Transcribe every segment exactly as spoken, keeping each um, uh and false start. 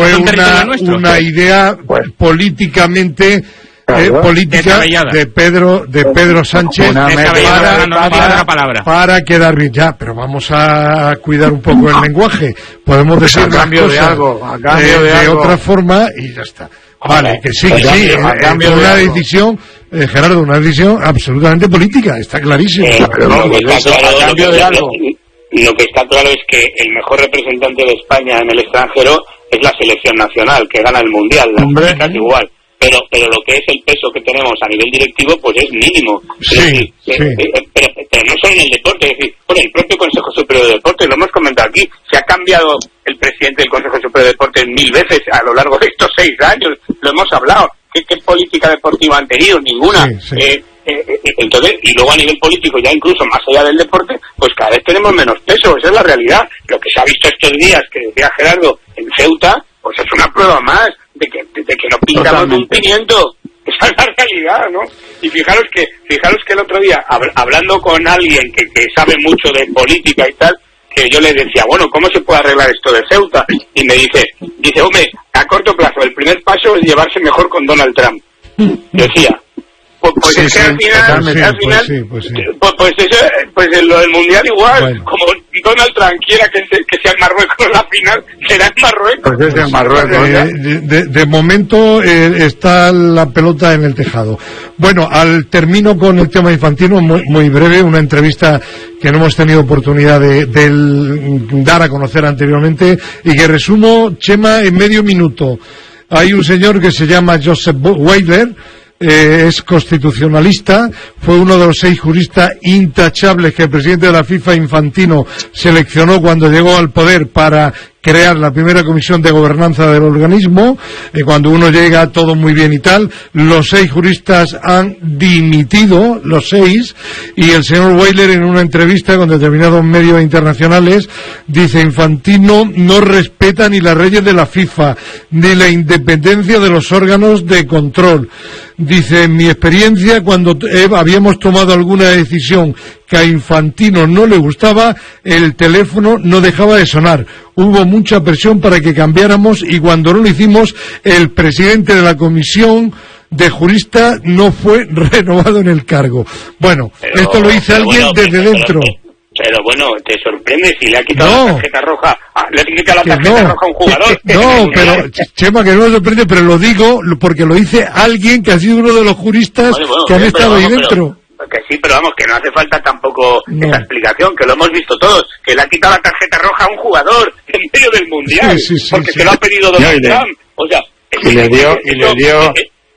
fue una, una idea pues, políticamente eh, política de Pedro de Pedro Sánchez para, para, para, para quedar bien. Ya, pero vamos a cuidar un poco el lenguaje. Podemos decir a cambio las cosas de, algo, a cambio eh, de, de algo. otra forma y ya está. Vale, que sí, que sí, cambio, eh, cambio una de decisión, eh, Gerardo, una decisión absolutamente política, está clarísimo. Eh, pero no, lo, que está claro, a cambio lo, de que, algo. lo que está claro es que el mejor representante de España en el extranjero es la selección nacional, que gana el Mundial, las casi igual. Pero pero lo que es el peso que tenemos a nivel directivo, pues es mínimo. Sí, es decir, sí. Eh, eh, pero, pero no solo en el deporte, es decir, bueno, el propio Consejo Superior de Deporte, lo hemos comentado aquí, se ha cambiado el presidente del Consejo Superior de Deporte mil veces a lo largo de estos seis años, lo hemos hablado. ¿Qué, qué política deportiva han tenido? Ninguna. Sí, sí. Eh, eh, eh, entonces, y luego a nivel político, ya incluso más allá del deporte, pues cada vez tenemos menos peso, esa es la realidad. Lo que se ha visto estos días, que decía Gerardo, en Ceuta, pues es una prueba más de que, de, de que no pintamos un pimiento. Esa es la realidad, ¿no? Y fijaros que fijaros que el otro día, hab, hablando con alguien que, que sabe mucho de política y tal, que yo le decía, bueno, ¿cómo se puede arreglar esto de Ceuta? Y me dice, dice, hombre, a corto plazo, el primer paso es llevarse mejor con Donald Trump. Decía, pues, pues sí, es que sí, al final, sí, al final, pues sí, pues sí. pues, pues eso, pues en lo del Mundial igual, bueno. como Donald Trump quiera que, se, que sea en Marruecos la final, será en Marruecos. Pues es en Marruecos, Eh, de, de, de momento eh, está la pelota en el tejado. Bueno, al termino con el tema infantino, muy, muy breve, una entrevista que no hemos tenido oportunidad de, de dar a conocer anteriormente y que resumo, Chema, en medio minuto. Hay un señor que se llama Joseph Weiler, eh, es constitucionalista, fue uno de los seis juristas intachables que el presidente de la FIFA, Infantino, seleccionó cuando llegó al poder para crear la primera comisión de gobernanza del organismo. Eh, cuando uno llega todo muy bien y tal, los seis juristas han dimitido, los seis, y el señor Weiler en una entrevista con determinados medios internacionales dice: Infantino no respeta ni las leyes de la FIFA ni la independencia de los órganos de control. Dice, en mi experiencia, cuando eh, habíamos tomado alguna decisión que a Infantino no le gustaba, el teléfono no dejaba de sonar. Hubo mucha presión para que cambiáramos y cuando no lo hicimos, el presidente de la comisión de juristas no fue renovado en el cargo. Bueno, pero, esto lo dice alguien bueno, desde pero, dentro. Pero, pero bueno, te sorprende si le ha quitado no, la tarjeta roja, ah, le ha quitado la tarjeta no, roja a un jugador. No, pero Chema, que no me sorprende, pero lo digo porque lo dice alguien que ha sido uno de los juristas bueno, bueno, que han estado vamos, ahí dentro. Pero, que sí, pero vamos, que no hace falta tampoco no. esa explicación, que lo hemos visto todos, que le ha quitado la tarjeta roja a un jugador en medio del Mundial, sí, sí, sí, porque sí. se lo ha pedido Donald Trump. O sea, y le dio, y le dio...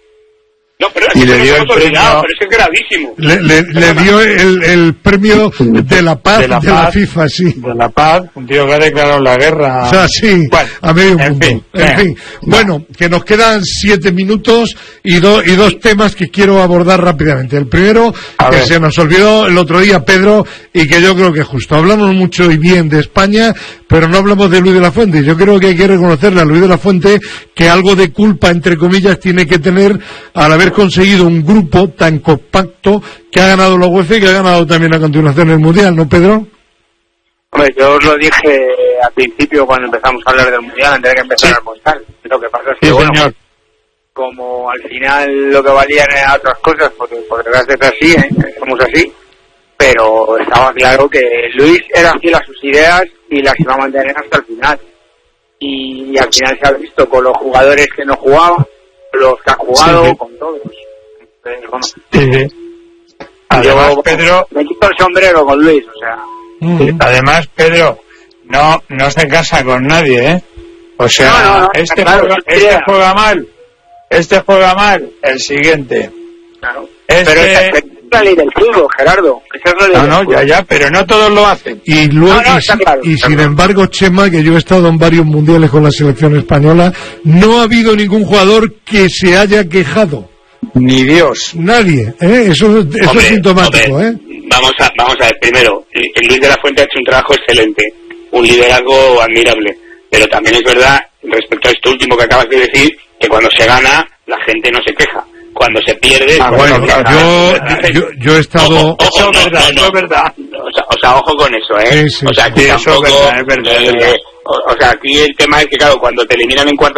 No, pero y le dio el premio, olvidado, pero eso es gravísimo. Le, le, le dio el, el premio de la paz de la, de la paz, FIFA, sí. De la paz, un tío que ha declarado la guerra. O sea, sí, bueno, a medio mundo. En fin, en fin. No. Bueno, que nos quedan siete minutos y, do, y dos temas que quiero abordar rápidamente. El primero, a que ver. se nos olvidó el otro día, Pedro, y que yo creo que justo. Hablamos mucho y bien de España, pero no hablamos de Luis de la Fuente. Yo creo que hay que reconocerle a Luis de la Fuente que algo de culpa, entre comillas, tiene que tener al haber conseguido un grupo tan compacto que ha ganado la UEFA y que ha ganado también a continuación el Mundial, ¿no, Pedro? Hombre, yo os lo dije al principio cuando empezamos a hablar del Mundial, antes de que empezara el Mundial. Lo que pasa es que, sí, bueno, señor. como al final lo que valían eran otras cosas, porque por desgracia es así, ¿eh? Somos así, pero estaba claro que Luis era fiel a sus ideas y las iba a mantener hasta el final. Y, y al final se ha visto con los jugadores que no jugaban, los que han jugado, sí, sí. con todos. Entonces, bueno, sí, sí. Además, yo, Pedro, me quito el sombrero con Luis, o sea. Sí, además, Pedro, no no se casa con nadie, ¿eh? O sea, no, no, no, este, claro, juega, este juega mal, este juega mal, el siguiente. Claro. Este... Pero esa es la ley del fútbol, Gerardo. Esa es la ley no, del no, fútbol. ya, ya, pero no todos lo hacen. Y luego, no, no, y, si, claro, y sin embargo, Chema, que yo he estado en varios mundiales con la selección española, no ha habido ningún jugador que se haya quejado. Ni Dios. Nadie, ¿eh? Eso, eso hombre, es sintomático, hombre, ¿eh? Vamos a, vamos a ver, primero, el Luis de la Fuente ha hecho un trabajo excelente, un liderazgo admirable, pero también es verdad, respecto a esto último que acabas de decir, que cuando se gana, la gente no se queja. Cuando se pierde... Ah, bueno, claro, yo, yo, yo he estado... Ojo, ojo, eso, no, es verdad, no, no, eso es verdad, o sea, o sea, ojo con eso, ¿eh? Sí, sí, o sea, aquí sí, tampoco, eso es verdad, es verdad, es verdad. Eh, o, o sea, aquí el tema es que, claro, cuando te eliminan en cuartos